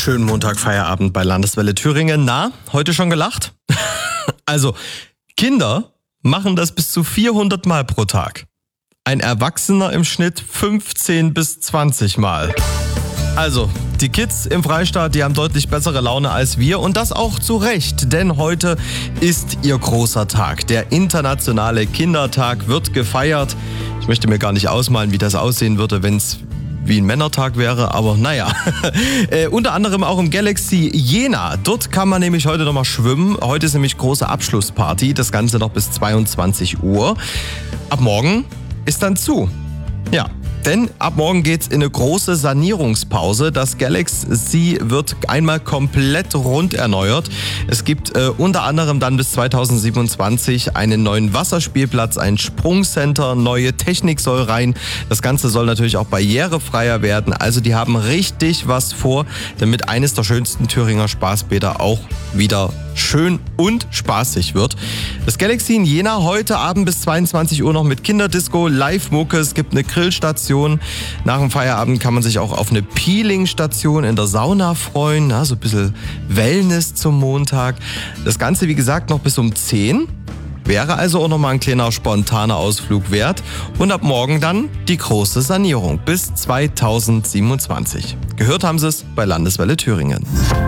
Schönen Montag-Feierabend bei Landeswelle Thüringen. Na, heute schon gelacht? Also, Kinder machen das bis zu 400 Mal pro Tag. Ein Erwachsener im Schnitt 15 bis 20 Mal. Also, die Kids im Freistaat, die haben deutlich bessere Laune als wir und das auch zu Recht, denn heute ist ihr großer Tag. Der internationale Kindertag wird gefeiert. Ich möchte mir gar nicht ausmalen, wie das aussehen würde, wenn es wie ein Männertag wäre, aber naja. Unter anderem auch im Galaxy Jena. Dort kann man nämlich heute nochmal schwimmen. Heute ist nämlich große Abschlussparty, das Ganze noch bis 22 Uhr. Ab morgen ist dann zu. Ja. Denn ab morgen geht's in eine große Sanierungspause. Das Galaxy wird einmal komplett rund erneuert. Es gibt unter anderem dann bis 2027 einen neuen Wasserspielplatz, ein Sprungcenter, neue Technik soll rein. Das Ganze soll natürlich auch barrierefreier werden. Also die haben richtig was vor, damit eines der schönsten Thüringer Spaßbäder auch wieder schön und spaßig wird. Das Galaxy in Jena heute Abend bis 22 Uhr noch mit Kinderdisco, Live-Mucke, es gibt eine Grillstation. Nach dem Feierabend kann man sich auch auf eine Peeling-Station in der Sauna freuen, so ein bisschen Wellness zum Montag. Das Ganze, wie gesagt, noch bis um 10. Wäre also auch nochmal ein kleiner spontaner Ausflug wert. Und ab morgen dann die große Sanierung bis 2027. Gehört haben Sie es bei Landeswelle Thüringen.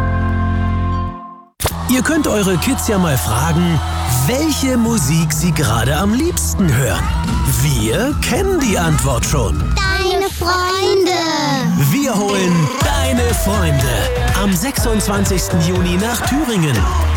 Ihr könnt eure Kids ja mal fragen, welche Musik sie gerade am liebsten hören. Wir kennen die Antwort schon. Deine Freunde. Wir holen deine Freunde am 26. Juni nach Thüringen.